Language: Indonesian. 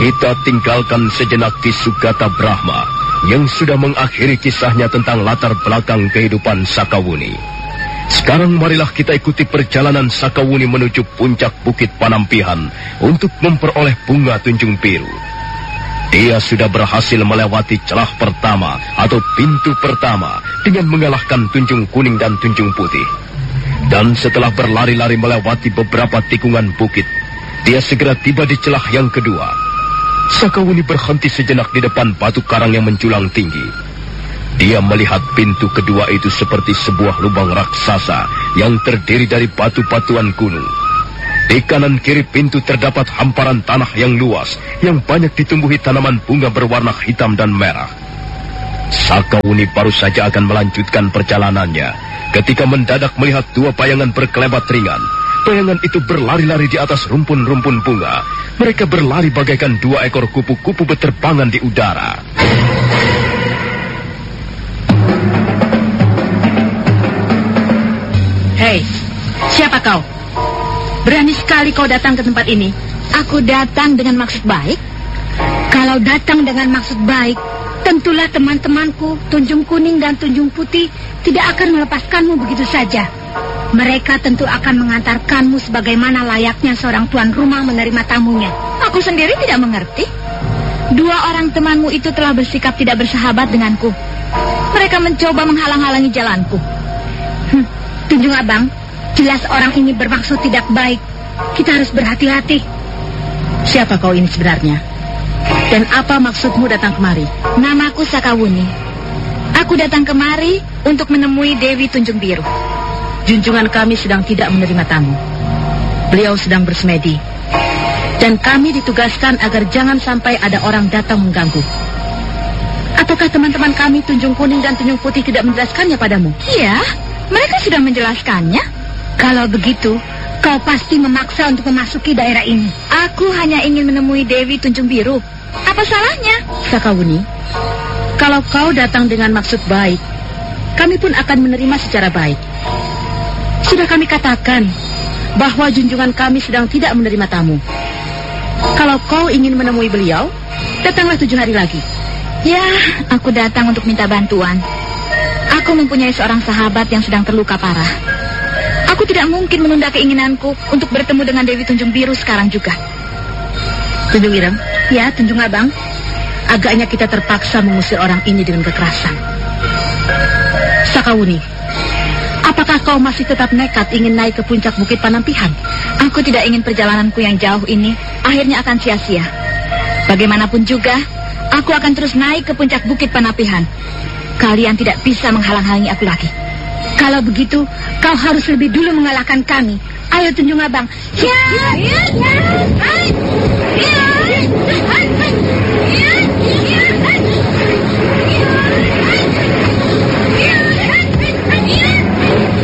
kita tinggalkan sejenak Kisugata Brahma yang sudah mengakhiri kisahnya tentang latar belakang kehidupan Sakawuni. Sekarang marilah kita ikuti perjalanan Sakawuni menuju puncak Bukit Panampihan untuk memperoleh bunga tunjung biru. Dia sudah berhasil melewati celah pertama atau pintu pertama dengan mengalahkan tunjung kuning dan tunjung putih. Dan setelah berlari-lari melewati beberapa tikungan bukit, dia segera tiba di celah yang kedua. Sakawuni berhenti sejenak di depan batu karang yang menjulang tinggi. Dia melihat pintu kedua itu seperti sebuah lubang raksasa yang terdiri dari batu-batuan gunung. Di kanan kiri pintu terdapat hamparan tanah yang luas yang banyak ditumbuhi tanaman bunga berwarna hitam dan merah. Sakawuni baru saja akan melanjutkan perjalanannya ketika mendadak melihat dua bayangan berkelebat ringan. Bayangan itu berlari-lari di atas rumpun-rumpun bunga. Mereka berlari bagaikan dua ekor kupu-kupu berterbangan di udara. Hei, siapa kau? Berani sekali kau datang ke tempat ini. Aku datang dengan maksud baik. Kalau datang dengan maksud baik, tentulah teman-temanku, Tunjung Kuning dan Tunjung Putih, tidak akan melepaskanmu begitu saja. Mereka tentu akan mengantarkanmu sebagaimana layaknya seorang tuan rumah menerima tamunya. Aku sendiri tidak mengerti. Dua orang temanmu itu telah bersikap tidak bersahabat denganku. Mereka mencoba menghalang-halangi jalanku. Tunjung Abang, jelas orang ini bermaksud tidak baik. Kita harus berhati-hati. Siapa kau ini sebenarnya? Dan apa maksudmu datang kemari? Namaku Sakawuni. Aku datang kemari untuk menemui Dewi Tunjung Biru. Junjungan kami sedang tidak menerima tamu. Beliau sedang bersemedi. Dan kami ditugaskan agar jangan sampai ada orang datang mengganggu. Ataukah teman-teman kami Tunjung Kuning dan Tunjung Putih tidak menjelaskannya padamu? Iya, mereka sudah menjelaskannya. Kalau begitu, kau pasti memaksa untuk memasuki daerah ini. Aku hanya ingin menemui Dewi Tunjung Biru. Apa salahnya? Sakawuni, kalau kau datang dengan maksud baik, kami pun akan menerima secara baik. Sudah kami katakan bahwa junjungan kami sedang tidak menerima tamu. Kalau kau ingin menemui beliau, datanglah 7 hari lagi. Ya, aku datang untuk minta bantuan. Aku mempunyai seorang sahabat yang sedang terluka parah. Aku tidak mungkin menunda keinginanku untuk bertemu dengan Dewi Tunjung Biru sekarang juga. Tunjung Ireng? Ya, Tunjung Abang. Agaknya kita terpaksa mengusir orang ini dengan kekerasan. Sakawuni, apakah kau masih tetap nekat ingin naik ke puncak Bukit Panampihan? Aku tidak ingin perjalananku yang jauh ini akhirnya akan sia-sia. Bagaimanapun juga, aku akan terus naik ke puncak Bukit Panampihan. Kalian tidak bisa menghalang-halangi aku lagi. Kalau begitu, kau harus lebih dulu mengalahkan kami. Ayo Tunjung Abang. Ya.